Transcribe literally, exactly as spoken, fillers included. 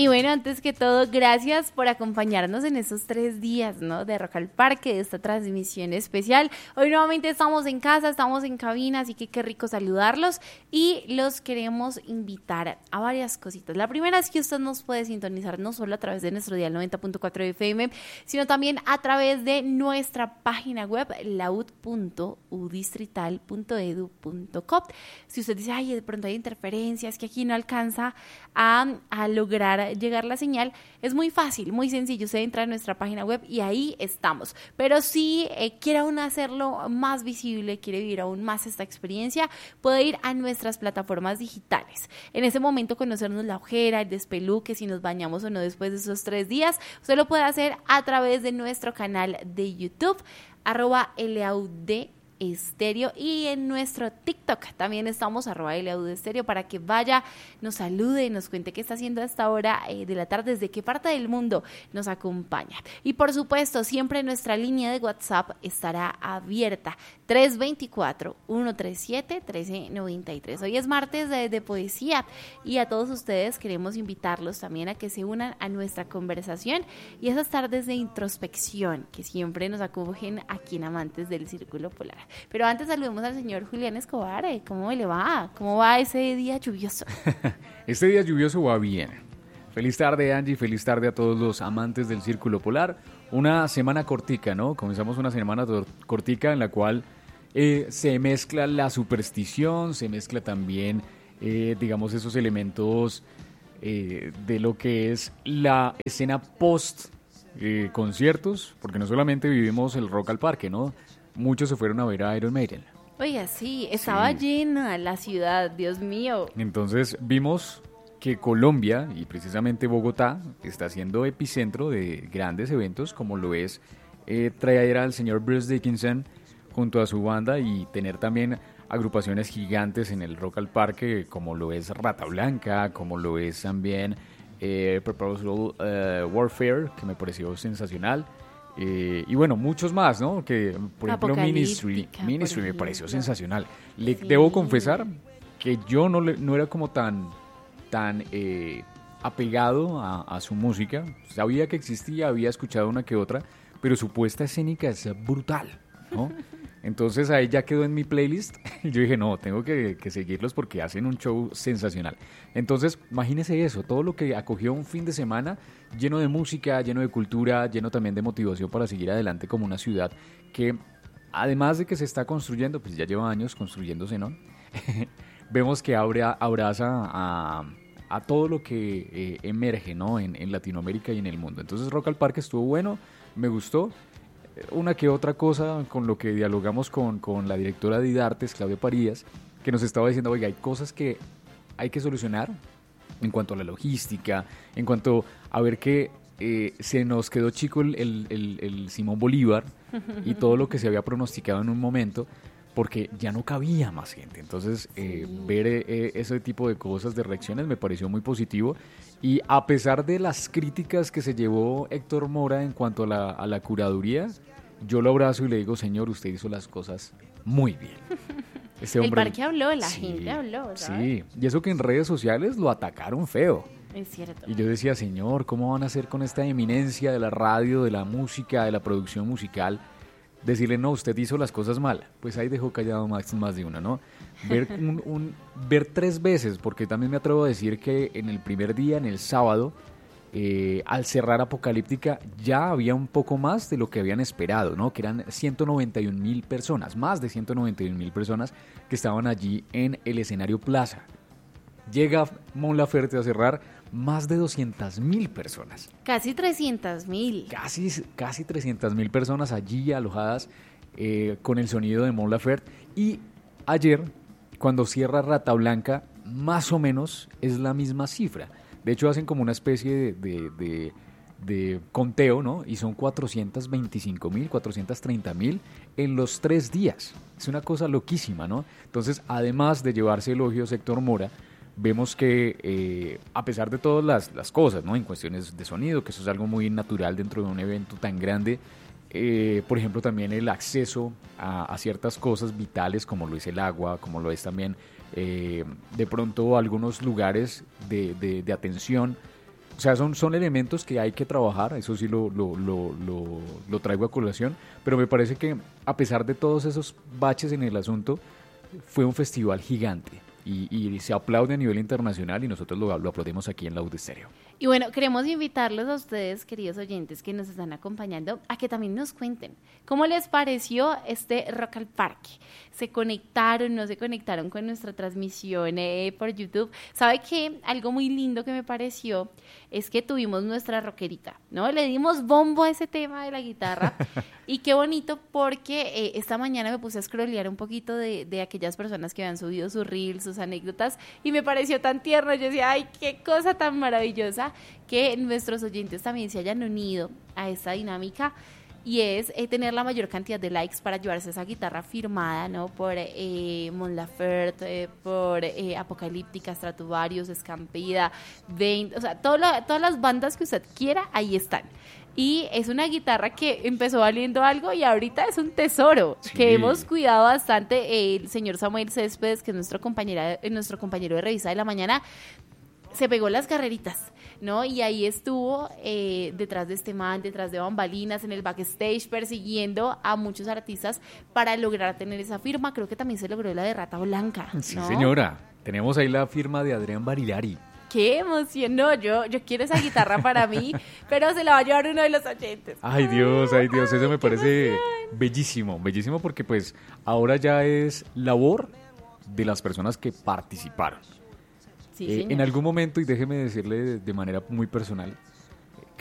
Y bueno, antes que todo, gracias por acompañarnos en estos tres días, ¿no? De Rock al Parque, de esta transmisión especial. Hoy nuevamente estamos en casa, estamos en cabina, así que qué rico saludarlos y los queremos invitar a varias cositas. La primera es que usted nos puede sintonizar no solo a través de nuestro dial noventa punto cuatro F M, sino también a través de nuestra página web, laud punto u distrital punto edu punto co. Si usted dice, ay, de pronto hay interferencias, que aquí no alcanza a, a lograr llegar la señal, es muy fácil, muy sencillo. Usted entra a nuestra página web y ahí estamos. Pero si eh, quiere aún hacerlo más visible, quiere vivir aún más esta experiencia, puede ir a nuestras plataformas digitales. En ese momento conocernos la ojera, el despeluque, si nos bañamos o no después de esos tres días, usted lo puede hacer a través de nuestro canal de YouTube, arroba laud Estéreo, y en nuestro TikTok también estamos, arroba laud Estéreo, para que vaya, nos salude, nos cuente qué está haciendo a esta hora eh, de la tarde, desde qué parte del mundo nos acompaña. Y por supuesto, siempre nuestra línea de WhatsApp estará abierta, tres dos cuatro, uno tres siete, uno tres nueve tres. Hoy es martes de, de poesía y a todos ustedes queremos invitarlos también a que se unan a nuestra conversación y esas tardes de introspección que siempre nos acogen aquí en Amantes del Círculo Polar. Pero antes saludemos al señor Julián Escobar. ¿Cómo le va? ¿Cómo va ese día lluvioso? Este día lluvioso va bien. Feliz tarde, Angie, feliz tarde a todos los amantes del Círculo Polar. Una semana cortica, ¿no? Comenzamos una semana cortica en la cual eh, se mezcla la superstición, se mezcla también, eh, digamos, esos elementos eh, de lo que es la escena post eh, conciertos, porque no solamente vivimos el Rock al Parque, ¿no? Muchos se fueron a ver a Iron Maiden. Oiga, sí, estaba sí. llena la ciudad, Dios mío. Entonces vimos que Colombia, y precisamente Bogotá, está siendo epicentro de grandes eventos, como lo es eh, traer al señor Bruce Dickinson junto a su banda y tener también agrupaciones gigantes en el Rock al Parque, como lo es Rata Blanca, como lo es también eh, Purposeful uh, Warfare, que me pareció sensacional. Eh, y bueno, muchos más, ¿no? Que por ejemplo Ministry, Ministry me pareció sensacional. Le sí. Debo confesar que yo no, le, no era como tan, tan eh, apegado a, a su música. Sabía que existía, había escuchado una que otra, pero su puesta escénica es brutal, ¿no? Entonces ahí ya quedó en mi playlist y yo dije, no, tengo que, que seguirlos porque hacen un show sensacional. Entonces, imagínese eso, todo lo que acogió un fin de semana lleno de música, lleno de cultura, lleno también de motivación para seguir adelante como una ciudad que, además de que se está construyendo, pues ya lleva años construyéndose, ¿no? Vemos que abre, abraza a, a todo lo que eh, emerge, ¿no? En, en Latinoamérica y en el mundo. Entonces Rock al Parque estuvo bueno, me gustó. Una que otra cosa con lo que dialogamos con, con la directora de IDARTES, Claudia Parías, que nos estaba diciendo, oiga, hay cosas que hay que solucionar en cuanto a la logística, en cuanto a ver que eh, se nos quedó chico el, el, el, el Simón Bolívar y todo lo que se había pronosticado en un momento, porque ya no cabía más gente. Entonces, eh, sí. ver eh, ese tipo de cosas, de reacciones, me pareció muy positivo. Y a pesar de las críticas que se llevó Héctor Mora en cuanto a la, a la curaduría, yo lo abrazo y le digo, señor, usted hizo las cosas muy bien. Este hombre, el parque habló, la sí, gente habló, ¿sabes? Sí, y eso que en redes sociales lo atacaron feo. Es cierto. Y yo decía, señor, ¿cómo van a hacer con esta eminencia de la radio, de la música, de la producción musical? Decirle, no, usted hizo las cosas mal. Pues ahí dejó callado más, más de una, ¿no? Ver, un, un, ver tres veces, porque también me atrevo a decir que en el primer día, en el sábado, eh, al cerrar Apocalíptica, ya había un poco más de lo que habían esperado, ¿no? Que eran ciento noventa y un mil personas, más de ciento noventa y un mil personas que estaban allí en el escenario Plaza. Llega Mon Laferte a cerrar, más de doscientas mil personas. Casi trescientas mil. Casi, casi trescientas mil personas allí alojadas eh, con el sonido de Mon Laferte. Y ayer, cuando cierra Rata Blanca, más o menos es la misma cifra. De hecho, hacen como una especie de, de, de, de conteo, ¿no? Y son cuatrocientos veinticinco mil, cuatrocientos treinta mil en los tres días. Es una cosa loquísima, ¿no? Entonces, además de llevarse elogios Héctor Mora, vemos que eh, a pesar de todas las, las cosas, ¿no? En cuestiones de sonido, que eso es algo muy natural dentro de un evento tan grande, eh, por ejemplo también el acceso a, a ciertas cosas vitales como lo es el agua, como lo es también eh, de pronto algunos lugares de, de, de atención O sea, son, son elementos que hay que trabajar, eso sí lo, lo, lo, lo, lo traigo a colación, pero me parece que a pesar de todos esos baches en el asunto, fue un festival gigante y, y se aplaude a nivel internacional y nosotros lo, lo aplaudimos aquí en Loud Stereo. Y bueno, queremos invitarlos a ustedes, queridos oyentes que nos están acompañando, a que también nos cuenten cómo les pareció este Rock al Parque. ¿Se conectaron, no se conectaron con nuestra transmisión eh, por YouTube? ¿Sabe qué? Algo muy lindo que me pareció es que tuvimos nuestra rockerita, ¿no? Le dimos bombo a ese tema de la guitarra y qué bonito porque eh, esta mañana me puse a scrollear un poquito de, de aquellas personas que habían subido sus reels, sus anécdotas y me pareció tan tierno. Yo decía, ay, qué cosa tan maravillosa que nuestros oyentes también se hayan unido a esta dinámica y es eh, tener la mayor cantidad de likes para llevarse esa guitarra firmada, ¿no? Por eh, Mon Laferte, eh, por eh, Apocalíptica, Stratovarius, Escampida, veinte, o sea, todo lo, todas las bandas que usted quiera, ahí están. Y es una guitarra que empezó valiendo algo y ahorita es un tesoro, sí, que hemos cuidado bastante. El señor Samuel Céspedes, que es nuestro, compañera, nuestro compañero de Revista de la Mañana, se pegó las carreritas, ¿no? Y ahí estuvo eh, detrás de este man, detrás de bambalinas, en el backstage, persiguiendo a muchos artistas para lograr tener esa firma. Creo que también se logró la de Rata Blanca, ¿no? Sí, señora. Tenemos ahí la firma de Adrián Barilari. ¡Qué emoción! No, yo, yo quiero esa guitarra para mí, pero se la va a llevar uno de los oyentes. Ay, Dios, ay, Dios, eso me parece bellísimo, bellísimo porque pues ahora ya es labor de las personas que participaron. Sí, eh, en algún momento, y déjeme decirle de, de manera muy personal,